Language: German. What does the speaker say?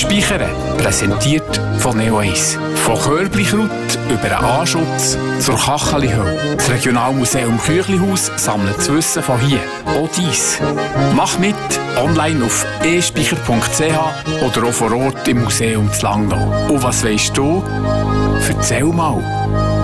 Speichern, präsentiert von Neo1. Von Körblichrut über den Anschutz zur Kachelihölle. Das Regionalmuseum Küchlihaus sammelt das Wissen von hier. Auch dies. Mach mit, online auf espeicher.ch oder auch vor Ort im Museum zu Langnau. Und was weisst du? Erzähl mal.